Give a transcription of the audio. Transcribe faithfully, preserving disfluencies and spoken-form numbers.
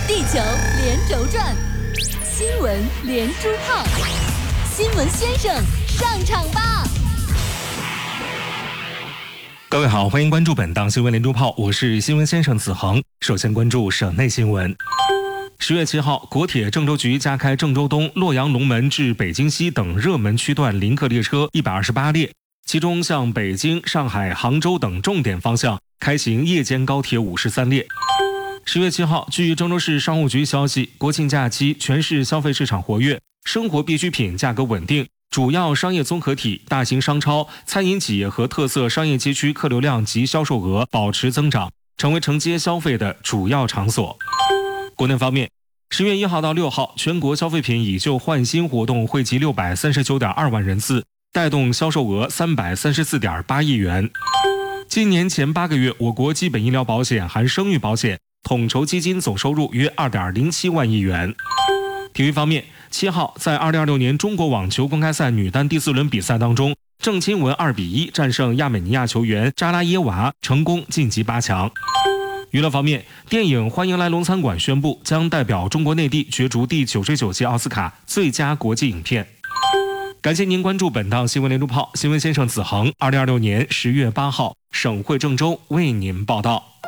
地球连轴转，新闻连珠炮，新闻先生上场吧！ 各位好，欢迎关注本档新闻连珠炮，我是新闻先生子恒。首先关注省内新闻。十月七号，国铁郑州局加开郑州东、洛阳龙门至北京西等热门区段临客列车一百二十八列，其中向北京、上海、杭州等重点方向开行夜间高铁五十三列。十月七号，据郑州市商务局消息，国庆假期全市消费市场活跃，生活必需品价格稳定，主要商业综合体、大型商超、餐饮企业和特色商业街区客流量及销售额保持增长，成为承接消费的主要场所。国内方面，十月一号到六号，全国消费品以旧换新活动惠及六百三十九点二万人次，带动销售额三百三十四点八亿元。今年前八个月，我国基本医疗保险含生育保险统筹基金总收入约二点零七万亿元。体育方面，七号在二零二六年中国网球公开赛女单第四轮比赛当中，郑钦文二比一战胜亚美尼亚球员扎拉耶娃，成功晋级八强。娱乐方面，电影《欢迎来龙餐馆》宣布将代表中国内地角逐第九十九届奥斯卡最佳国际影片。感谢您关注本档新闻连珠炮，新闻先生子恒，二零二六年十月八号，省会郑州为您报道。